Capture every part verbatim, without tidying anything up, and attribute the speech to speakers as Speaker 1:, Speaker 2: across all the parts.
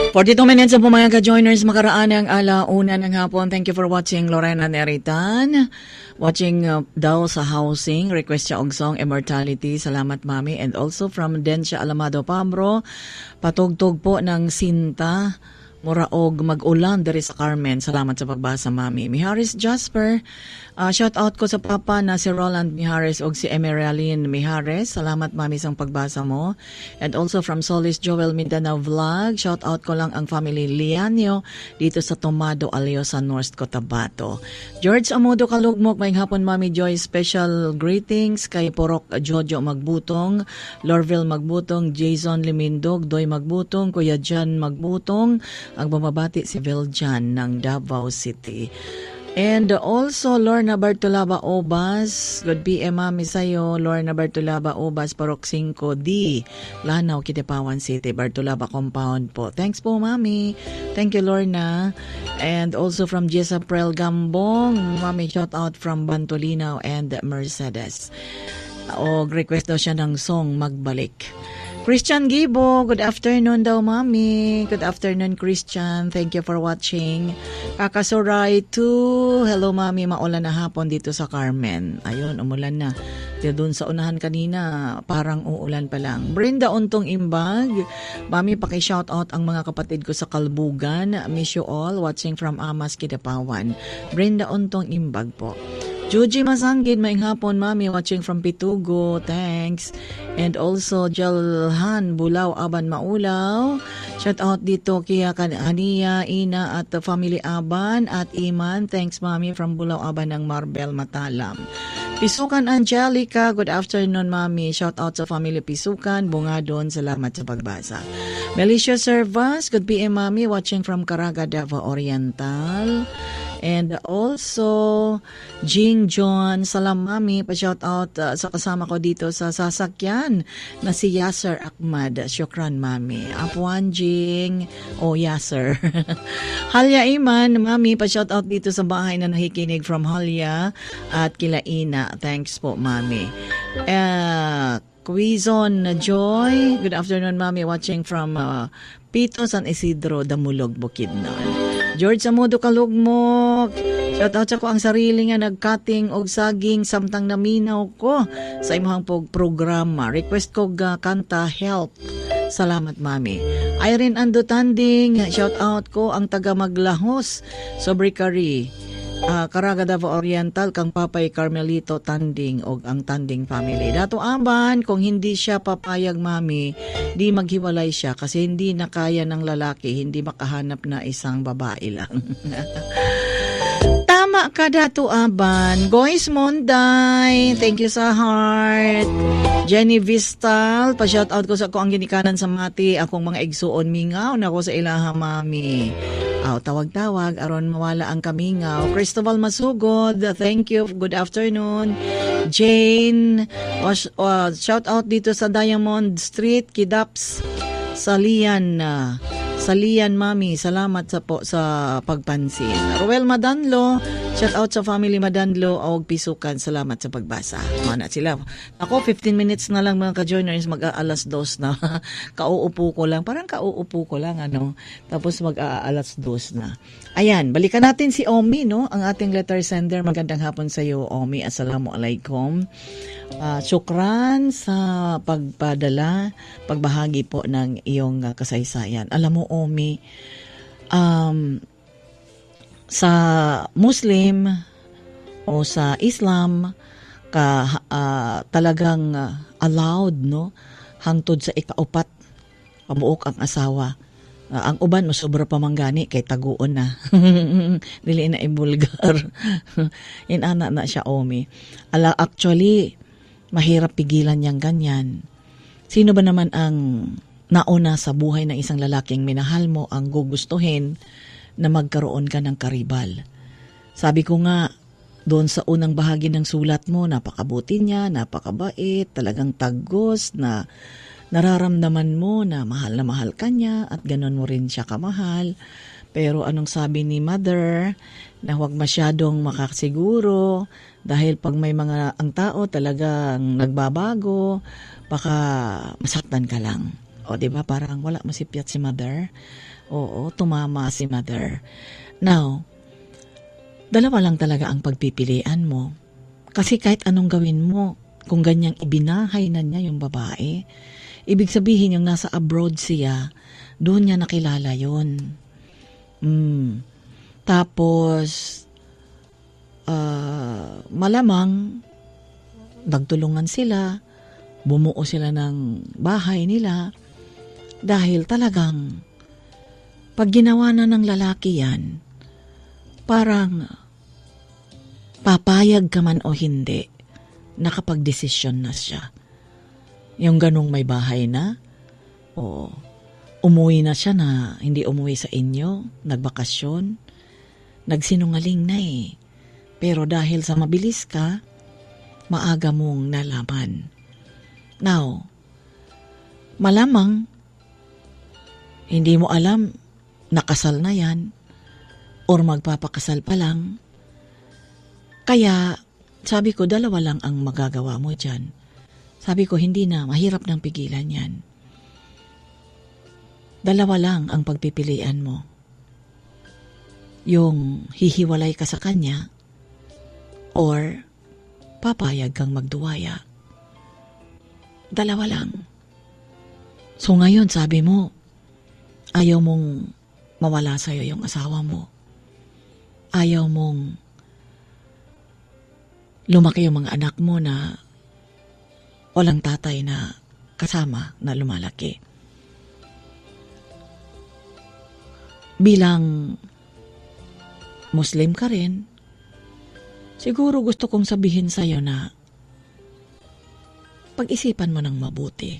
Speaker 1: forty-two minutes po mga ka-joiners, makaraan ang alauna ng hapon. Thank you for watching Lorena Neritan. Watching uh, daw sa housing, request siya og song Immortality. Salamat mami. And also from Dencia Alamado Pabro, patugtog po ng Sinta. Muraog mag-ulan diri sa Carmen. Salamat sa pagbasa mami. Miharis Jasper, uh, shout out ko sa papa na si Roland Mihares og si Emeraldine Mihares. Salamat mami sa pagbasa mo. And also from Solis Joel Mindanao Vlog, shout out ko lang ang family Lianio dito sa Tomado Aliosa North Cotabato. George Amodo Kalugmok, maayong hapon mami Joy. Special greetings kay Porok Jojo Magbutong, Lorville Magbutong, Jason Limindog, Doy Magbutong, Kuya Jan Magbutong. Ang bumabati si Viljan ng Davao City. And also, Lorna Bartolaba Obas. Good P M, mami sa'yo. Lorna Bartolaba Obas, Parok five D. Lanao, Kitipawan City. Bartolaba Compound po. Thanks po, mami. Thank you, Lorna. And also from Jessa Prel Gambong. Mami, shout out from Bantolinaw and Mercedes. O, request daw siya ng song Magbalik. Christian Gibo, good afternoon daw mami. Good afternoon Christian, thank you for watching. Kakasuray two, hello mami, maulan na hapon dito sa Carmen. Ayun, umulan na. Doon sa unahan kanina, parang uulan pa lang. Brenda Untong Imbag, mami paki-shout out ang mga kapatid ko sa Kalbugan. Miss you all, watching from Amas, Kidapawan. Brenda Untong Imbag po. Juji Masanggid, maing hapon mami, watching from Pitugo, thanks. And also Jalhan Bulaw Aban Maulaw, shout out dito kaya Hania, Ina at family Aban at Iman, thanks mami from Bulaw Aban ng Marbel Matalam. Pisukan Angelica, good afternoon mami, shout out sa family Pisukan, Bungadon, salamat sa pagbasa. Melicia Servas, good P M mami, watching from Caraga, Davao Oriental. And also, Jing John, salam mami, pa-shout out uh, sa kasama ko dito sa sasakyan na si Yasser Ahmad. Syukran mami. Apuan Jing, o oh, Yasser. Halya Iman, mami, pa-shout out dito sa bahay na nakikinig from Halya at Kilaina. Thanks po mami. Uh, Quizon Joy, good afternoon mami, watching from uh, Pito San Isidro, Damulog, Bukidnon. George Amodo Kalugmok, shout out sa ko ang sarili nga nagcutting og saging samtang naminaw ko sa imong programa. Request ko ga kanta Help. Salamat mami. Irene Ando Tanding, shout out ko ang taga Maglahos, Sobricari. Uh, Caraga, Davao Oriental, kang Papay Carmelito Tanding og ang Tanding family. Dato aban, kung hindi siya papayag mami, di maghiwalay siya kasi hindi na kaya ng lalaki, hindi makahanap na isang babae lang. Tama ka dato aban. Goys Monday, thank you sa heart. Jenny Vistal, pa-shout out ko sa ko ang ginikanan sa mati, akong mga igsuon mingaw na ko sa ilaha mami. Aw, tawag-tawag, aron mawala ang kamingaw. Cristobal Masugod, thank you, good afternoon. Jane, uh, uh, shout out dito sa Diamond Street, Kidaps, Salian, uh, Salian mami, salamat sa po sa pagpansin. Ruel Madanlo, shout out sa family Madanlo og Pisukan, salamat sa pagbasa. Mana sila. Ako fifteen minutes na lang mga ka-joiners, mag-aalas dos na. Kauupo ko lang, parang kauupo ko lang ano. Tapos mag-aalas dos na. Ayan, balikan natin si Omi, no? Ang ating letter sender. Magandang hapon sa iyo, Omi. Assalamualaikum. Uh, syukran sa pagpadala, pagbahagi po ng iyong uh, kasaysayan. Alam mo, Omi, um, sa Muslim o sa Islam, ka, uh, talagang uh, allowed, no? Hangtod sa ikaupat, pamuok ang asawa. Uh, ang uban mo sobra pa manggani kay taguon na. Dili na ibulgar. Inana na siya, Omi. Ala, actually, mahirap pigilan yang ganyan. Sino ba naman ang nauna sa buhay ng isang lalaking minahal mo ang gugustuhin na magkaroon ka ng karibal? Sabi ko nga, doon sa unang bahagi ng sulat mo, napakabuti niya, napakabait, talagang tagos na nararamdaman mo na mahal na mahal ka niya at ganon mo rin siya kamahal. Pero anong sabi ni mother, na huwag masyadong makasiguro dahil pag may mga ang tao talagang nagbabago, baka masaktan ka lang. O, di ba? Parang wala masipyat si mother. Oo, tumama si mother. Now, dalawa lang talaga ang pagpipilian mo. Kasi kahit anong gawin mo, kung ganyang ibinahay na niya yung babae, ibig sabihin yung nasa abroad siya, doon niya nakilala yun. Mm. Tapos, uh, malamang, nagtulungan sila, bumuo sila ng bahay nila, dahil talagang, pag ginawa na ng lalaki yan, parang, papayag ka man o hindi, nakapag-desisyon na siya. Yung ganong may bahay na, o umuwi na siya na hindi umuwi sa inyo, nagbakasyon, nagsinungaling na eh. Pero dahil sa mabilis ka, maaga mong nalaman. Now, malamang, hindi mo alam, nakasal na yan, or magpapakasal pa lang. Kaya, sabi ko, dalawa lang ang magagawa mo dyan. Sabi ko, hindi na, mahirap nang pigilan yan. Dalawa lang ang pagpipilian mo. Yung hihiwalay ka sa kanya, or papayag kang magduwaya. Dalawa lang. So ngayon, sabi mo, ayaw mong mawala sa'yo yung asawa mo. Ayaw mong lumaki yung mga anak mo na walang tatay na kasama na lumalaki. Bilang Muslim ka rin, siguro gusto kong sabihin sa'yo na pag-isipan mo ng mabuti.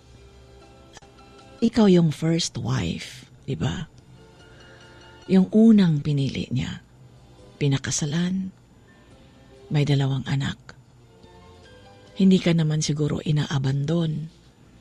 Speaker 1: Ikaw yung first wife, di ba? Yung unang pinili niya, pinakasalan, may dalawang anak. Hindi ka naman siguro inaabandon.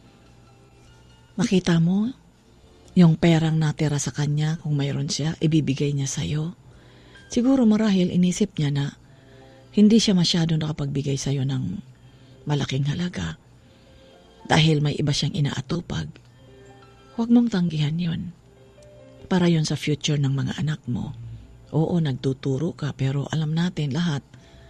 Speaker 1: Nakita mo, yung perang natira sa kanya, kung mayroon siya, ibibigay niya sa'yo. Siguro marahil inisip niya na hindi siya masyado nakapagbigay sa'yo ng malaking halaga dahil may iba siyang inaatupag. Huwag mong tanggihan yun. Para yun sa future ng mga anak mo. Oo, nagtuturo ka, pero alam natin lahat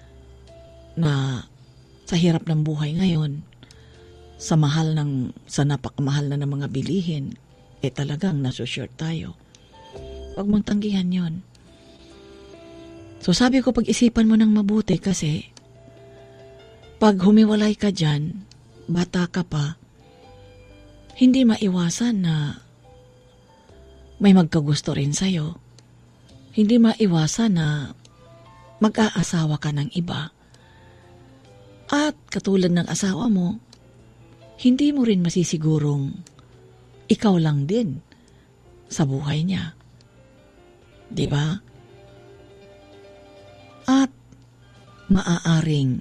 Speaker 1: na sa hirap ng buhay ngayon, sa mahal ng, sa napakamahal na ng mga bilihin, eh talagang nasushort tayo. Huwag mong tanggihan yon. So sabi ko, pag-isipan mo ng mabuti kasi pag humiwalay ka dyan, bata ka pa, hindi maiwasan na may magkagusto rin sa'yo. Hindi maiwasan na mag-aasawa ka ng iba. At katulad ng asawa mo, hindi mo rin masisigurong ikaw lang din sa buhay niya. Diba? At maaaring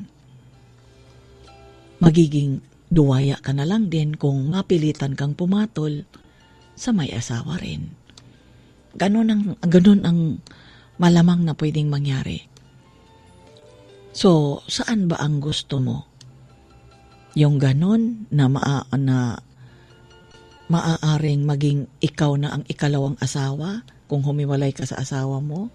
Speaker 1: magiging duwaya ka na lang din kung mapilitan kang pumatol sa may asawa rin. Ganon ang, ganon ang malamang na pwedeng mangyari. So, saan ba ang gusto mo? Yung ganon na, maa, na maaaring maging ikaw na ang ikalawang asawa kung humiwalay ka sa asawa mo?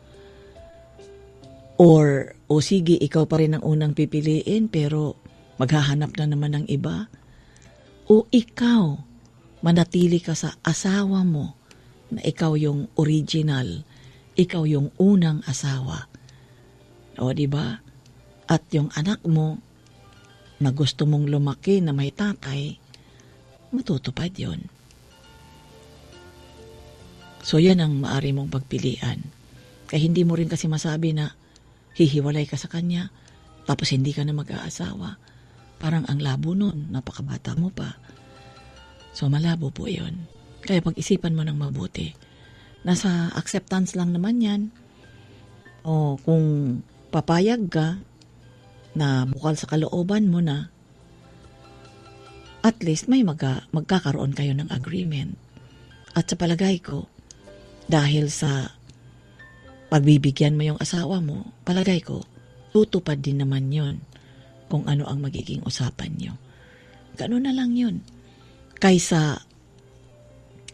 Speaker 1: Or, o sige, ikaw pa rin ang unang pipiliin pero maghahanap na naman ng iba? O ikaw, manatili ka sa asawa mo na ikaw yung original, ikaw yung unang asawa. O, di ba? At yung anak mo na gusto mong lumaki na may tatay, matutupad yun. So, yan ang maaari mong pagpilian. Kaya hindi mo rin kasi masabi na hihiwalay ka sa kanya, tapos hindi ka na mag-aasawa. Parang ang labo nun, napakabata mo pa. So, malabo po yun. Kaya pag-isipan mo ng mabuti. Nasa acceptance lang naman yan. O kung papayag ka na bukal sa kalooban mo na, at least may magka, magkakaroon kayo ng agreement. At sa palagay ko, dahil sa pagbibigyan mo yung asawa mo, palagay ko, tutupad din naman yun kung ano ang magiging usapan nyo. Ganun na lang yun. Kaysa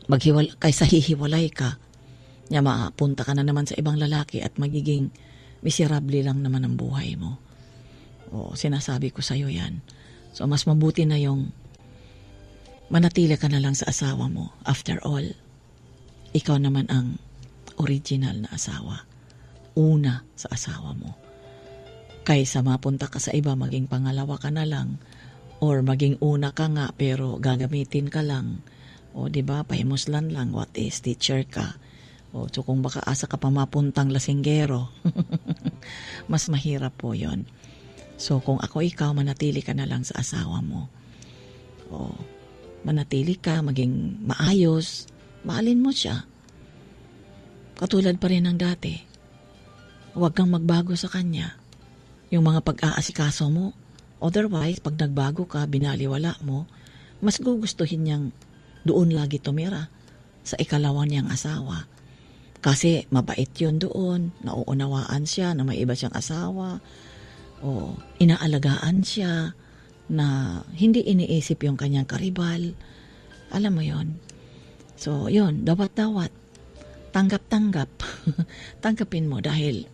Speaker 1: maghiwal kaysa hihiwalay ka, nya mapunta ka na naman sa ibang lalaki at magiging miserable lang naman ang buhay mo. O, sinasabi ko sa'yo yan. So, mas mabuti na yung manatili ka na lang sa asawa mo. After all, ikaw naman ang original na asawa. Una sa asawa mo. Kaysa mapunta ka sa iba, maging pangalawa ka na lang. Or maging una ka nga, pero gagamitin ka lang. O, di ba, pahimuslan lang. What is, teacher ka? O, so kung baka asa ka pa mapuntang lasinggero, mas mahirap po yon. So, kung ako ikaw, manatili ka na lang sa asawa mo. O, manatili ka, maging maayos, mahalin mo siya. Katulad pa rin ng dati. Huwag kang magbago sa kanya. Yung mga pag-aasikaso mo, otherwise, pag nagbago ka, binaliwala mo, mas gugustuhin niyang doon lagi tumira sa ikalawa niyang asawa. Kasi mabait yun doon, nauunawaan siya na may iba siyang asawa, o inaalagaan siya na hindi iniisip yung kanyang karibal. Alam mo yon. So, yun, dawat-dawat. Tanggap-tanggap. Tanggapin mo dahil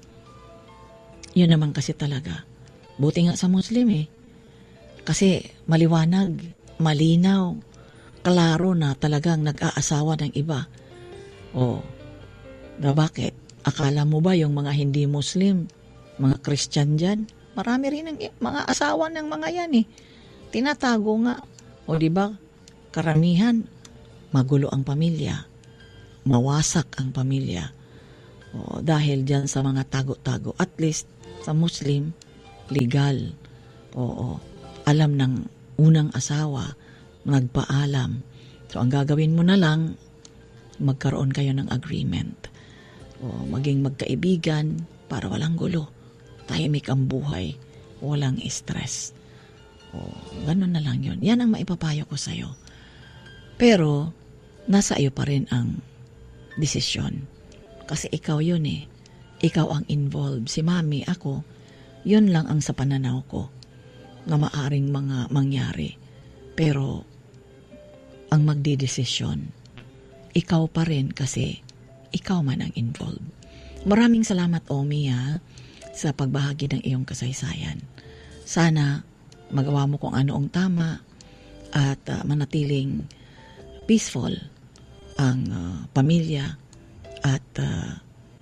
Speaker 1: yun naman kasi talaga. Buti nga sa Muslim eh. Kasi maliwanag, malinaw, klaro na talagang nag-aasawa ng iba. O, na bakit? Akala mo ba yung mga hindi Muslim, mga Christian dyan, marami rin ang mga asawa ng mga yan eh. Tinatago nga. O di ba? Karamihan, magulo ang pamilya. Mawasak ang pamilya. O, dahil dyan sa mga tago-tago. At least, sa Muslim, legal. Oo. Alam ng unang asawa, nagpaalam. So, ang gagawin mo na lang, magkaroon kayo ng agreement. O, maging magkaibigan para walang gulo. Tahimik ang buhay, walang stress. O, ganun na lang yun. Yan ang maipapayo ko sa'yo. Pero, nasa iyo pa rin ang desisyon. Kasi ikaw yun eh. Ikaw ang involved. Si mami, ako, yun lang ang sa pananaw ko na maaring mga mangyari. Pero, ang magdidesisyon, ikaw pa rin kasi ikaw man ang involved. Maraming salamat, Omi, ha, sa pagbahagi ng iyong kasaysayan. Sana magawa mo kung ano ang tama at uh, manatiling peaceful ang uh, pamilya at uh,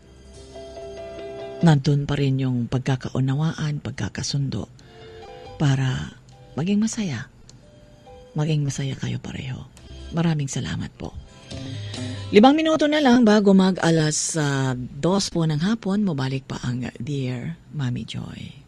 Speaker 1: nandun pa rin yung pagkakaunawaan, pagkakasundo para maging masaya. Maging masaya kayo pareho. Maraming salamat po. Limang minuto na lang bago mag alas uh, dos po ng hapon, mabalik pa ang Dear Mami Joy.